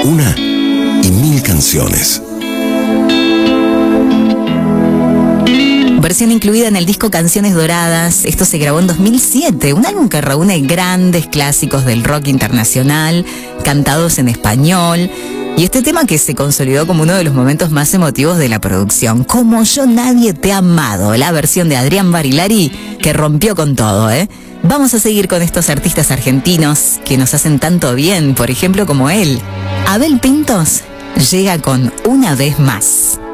Una y mil canciones. Versión incluida en el disco Canciones Doradas. Esto se grabó en 2007, un álbum que reúne grandes clásicos del rock internacional, cantados en español. Y este tema que se consolidó como uno de los momentos más emotivos de la producción. Como yo nadie te ha amado, la versión de Adrián Barilari que rompió con todo, ¿eh? Vamos a seguir con estos artistas argentinos que nos hacen tanto bien, por ejemplo como él. Abel Pintos llega con Una vez más.